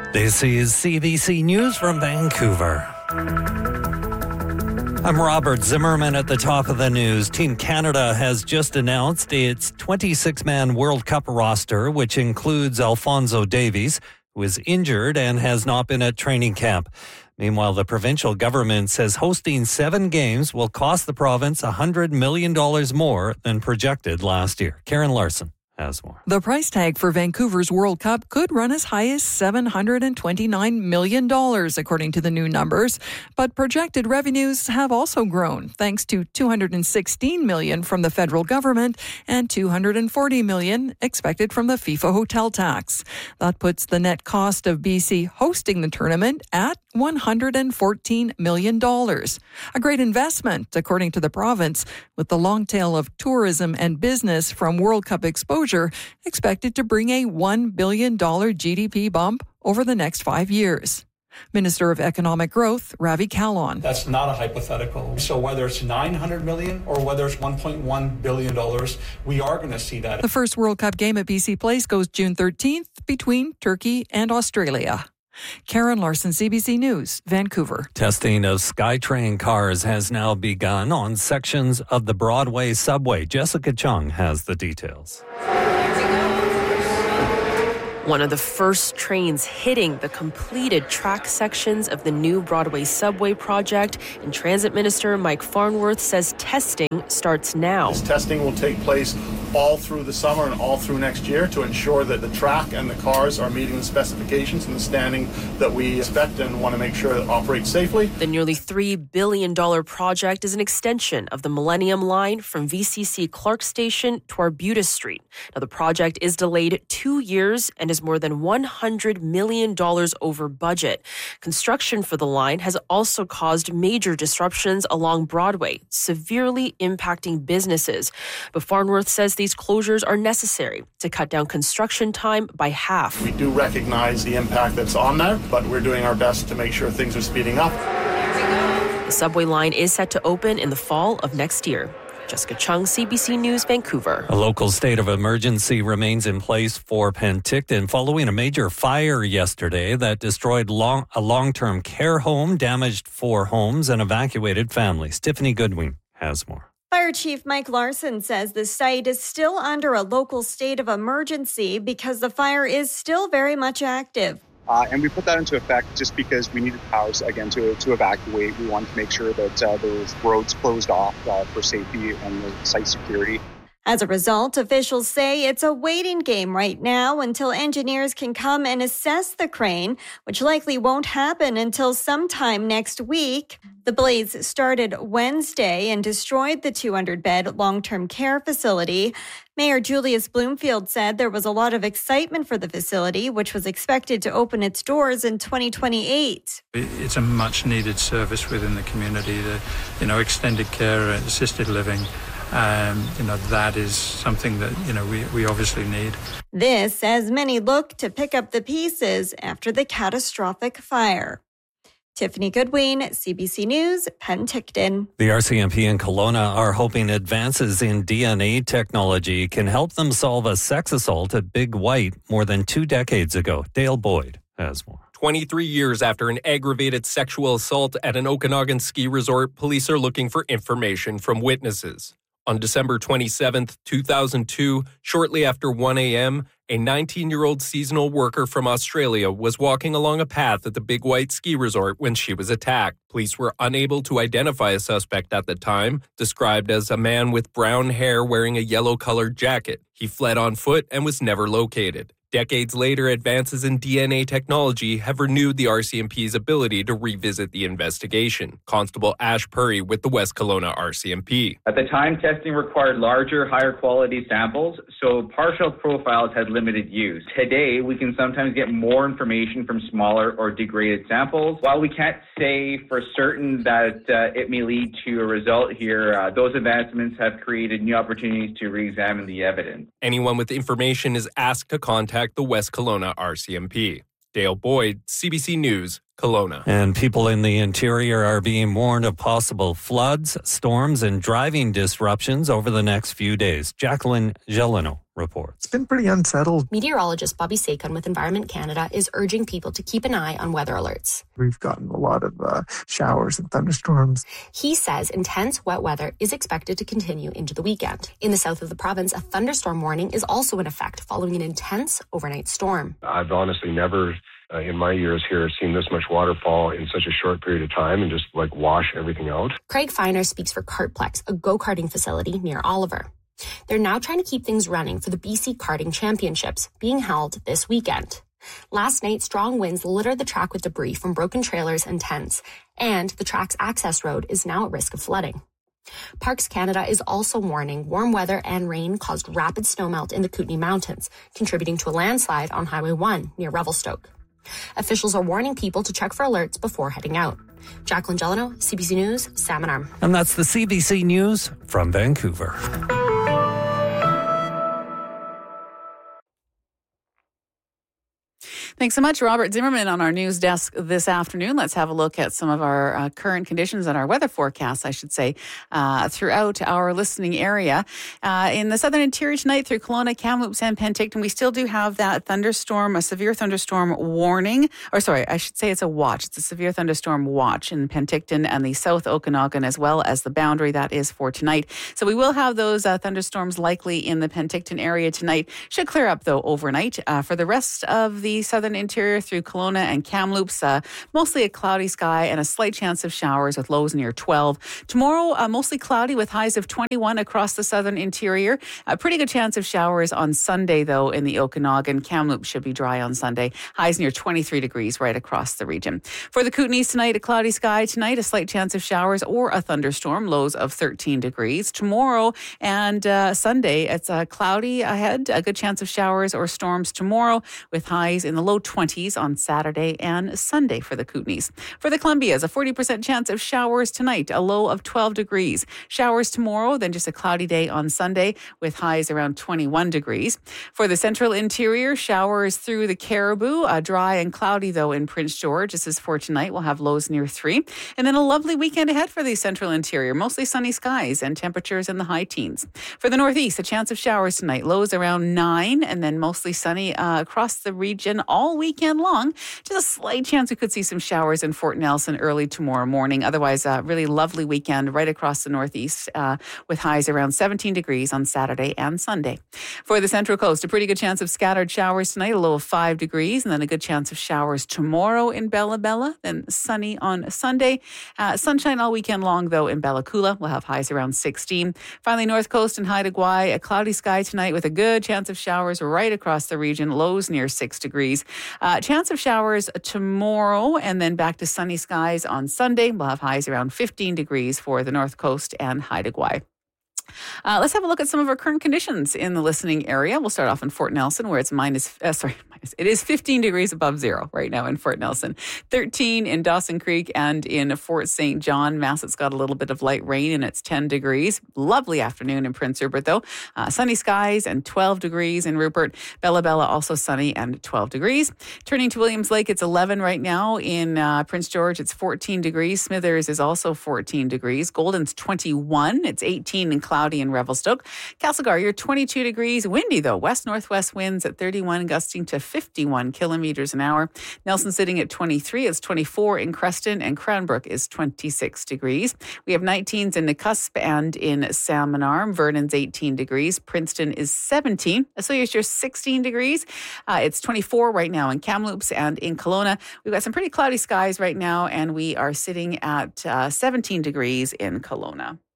This is CBC News from Vancouver. I'm Robert Zimmerman at the top of the news. Team Canada has just announced its 26-man World Cup roster, which includes Alphonso Davies, who is injured and has not been at training camp. Meanwhile, the provincial government says hosting 7 games will cost the province $100 million more than projected last year. Karen Larson has more. The price tag for Vancouver's World Cup could run as high as $729 million, according to the new numbers. But projected revenues have also grown, thanks to $216 million from the federal government and $240 million expected from the FIFA hotel tax. That puts the net cost of BC hosting the tournament at $114 million. A great investment, according to the province, with the long tail of tourism and business from World Cup exposure expected to bring a $1 billion GDP bump over the next 5 years. Minister of Economic Growth, Ravi Kahlon. That's not a hypothetical. So whether it's $900 million or whether it's $1.1 billion, we are going to see that. The first World Cup game at BC Place goes June 13th between Turkey and Australia. Karen Larson, CBC News, Vancouver. Testing of SkyTrain cars has now begun on sections of the Broadway subway. Jessica Chung has the details. One of the first trains hitting the completed track sections of the new Broadway subway project, and Transit Minister Mike Farnworth says testing starts now. This testing will take place all through the summer and all through next year to ensure that the track and the cars are meeting the specifications and the standing that we expect and want to make sure that operates safely. The nearly $3 billion project is an extension of the Millennium Line from VCC Clark Station to Arbutus Street. Now, the project is delayed 2 years and is more than $100 million over budget. Construction for the line has also caused major disruptions along Broadway, severely impacting businesses. But Farnworth says these closures are necessary to cut down construction time by half. We do recognize the impact that's on there, but we're doing our best to make sure things are speeding up. The subway line is set to open in the fall of next year. Jessica Chung, CBC News, Vancouver. A local state of emergency remains in place for Penticton following a major fire yesterday that destroyed a long-term care home, damaged 4 homes, and evacuated families. Tiffany Goodwin has more. Fire Chief Mike Larson says the site is still under a local state of emergency because the fire is still very much active. And we put that into effect just because we needed power again to evacuate. We wanted to make sure that those roads closed off for safety and the site security. As a result, officials say it's a waiting game right now until engineers can come and assess the crane, which likely won't happen until sometime next week. The blaze started Wednesday and destroyed the 200-bed long-term care facility. Mayor Julius Bloomfield said there was a lot of excitement for the facility, which was expected to open its doors in 2028. It's a much-needed service within the community. The extended care, assisted living. That is something that, we obviously need. This as many look to pick up the pieces after the catastrophic fire. Tiffany Goodwin, CBC News, Penticton. The RCMP in Kelowna are hoping advances in DNA technology can help them solve a sex assault at Big White more than 2 decades ago. Dale Boyd has more. 23 years after an aggravated sexual assault at an Okanagan ski resort, police are looking for information from witnesses. On December 27, 2002, shortly after 1 a.m., a 19-year-old seasonal worker from Australia was walking along a path at the Big White ski resort when she was attacked. Police were unable to identify a suspect at the time, described as a man with brown hair wearing a yellow-colored jacket. He fled on foot and was never located. Decades later, advances in DNA technology have renewed the RCMP's ability to revisit the investigation. Constable Ash Puri with the West Kelowna RCMP. At the time, testing required larger, higher quality samples, so partial profiles had limited use. Today, we can sometimes get more information from smaller or degraded samples. While we can't say for certain that it may lead to a result here, those advancements have created new opportunities to re-examine the evidence. Anyone with information is asked to contact the West Kelowna RCMP. Dale Boyd, CBC News, Kelowna. And people in the interior are being warned of possible floods, storms, and driving disruptions over the next few days. Jacqueline Gelano reports. It's been pretty unsettled. Meteorologist Bobby Sakon with Environment Canada is urging people to keep an eye on weather alerts. We've gotten a lot of showers and thunderstorms. He says intense wet weather is expected to continue into the weekend. In the south of the province, a thunderstorm warning is also in effect following an intense overnight storm. I've honestly never in my years here seen this much waterfall in such a short period of time and just wash everything out. Craig Feiner speaks for Kartplex, a go-karting facility near Oliver. They're now trying to keep things running for the BC Karting Championships being held this weekend. Last night, strong winds littered the track with debris from broken trailers and tents, and the track's access road is now at risk of flooding. Parks Canada is also warning warm weather and rain caused rapid snowmelt in the Kootenay Mountains, contributing to a landslide on Highway 1 near Revelstoke. Officials are warning people to check for alerts before heading out. Jacqueline Gelano, CBC News, Salmon Arm. And that's the CBC News from Vancouver. Thanks so much, Robert Zimmerman, on our news desk this afternoon. Let's have a look at some of our current conditions and our weather forecasts, I should say, throughout our listening area. In the southern interior tonight through Kelowna, Kamloops, and Penticton, we still do have that thunderstorm, a severe thunderstorm warning. Or sorry, I should say it's a watch. It's a severe thunderstorm watch in Penticton and the South Okanagan, as well as the Boundary. That is for tonight. So we will have those thunderstorms likely in the Penticton area tonight. Should clear up, though, overnight. For the rest of the southern interior through Kelowna and Kamloops, mostly a cloudy sky and a slight chance of showers with lows near 12. Tomorrow, mostly cloudy with highs of 21 across the southern interior. A pretty good chance of showers on Sunday, though, in the Okanagan. Kamloops should be dry on Sunday. Highs near 23 degrees right across the region. For the Kootenays tonight, a cloudy sky. Tonight, a slight chance of showers or a thunderstorm. Lows of 13 degrees. Tomorrow and Sunday, it's cloudy ahead. A good chance of showers or storms tomorrow with highs in the low 20s on Saturday and Sunday for the Kootenays. For the Columbias, a 40% chance of showers tonight, a low of 12 degrees. Showers tomorrow, then just a cloudy day on Sunday with highs around 21 degrees. For the central interior, showers through the Caribou, dry and cloudy though in Prince George. This is for tonight. We'll have lows near 3. And then a lovely weekend ahead for the central interior, mostly sunny skies and temperatures in the high teens. For the northeast, a chance of showers tonight, lows around 9, and then mostly sunny across the region all weekend long. Just a slight chance we could see some showers in Fort Nelson early tomorrow morning. Otherwise, a really lovely weekend right across the northeast with highs around 17 degrees on Saturday and Sunday. For the Central Coast, a pretty good chance of scattered showers tonight, a low of 5 degrees, and then a good chance of showers tomorrow in Bella Bella, then sunny on Sunday. Sunshine all weekend long, though, in Bella Coola. We'll have highs around 16. Finally, North Coast and Haida Gwaii, a cloudy sky tonight with a good chance of showers right across the region, lows near 6 degrees. Chance of showers tomorrow and then back to sunny skies on Sunday. We'll have highs around 15 degrees for the North Coast and Haida Gwaii. Let's have a look at some of our current conditions in the listening area. We'll start off in Fort Nelson, where it's it is 15 degrees above zero right now in Fort Nelson. 13 in Dawson Creek and in Fort St. John. Masset's got a little bit of light rain and it's 10 degrees. Lovely afternoon in Prince Rupert, though. Sunny skies and 12 degrees in Rupert. Bella Bella also sunny and 12 degrees. Turning to Williams Lake, it's 11 right now. In Prince George, it's 14 degrees. Smithers is also 14 degrees. Golden's 21. It's 18 in cloudy in Revelstoke. Castlegar, you're 22 degrees. Windy, though. West-northwest winds at 31, gusting to 51 kilometers an hour. Nelson sitting at 23. It's 24 in Creston, and Cranbrook is 26 degrees. We have 19s in Nakusp and in Salmon Arm. Vernon's 18 degrees. Princeton is 17. So you're 16 degrees. It's 24 right now in Kamloops and in Kelowna. We've got some pretty cloudy skies right now, and we are sitting at 17 degrees in Kelowna.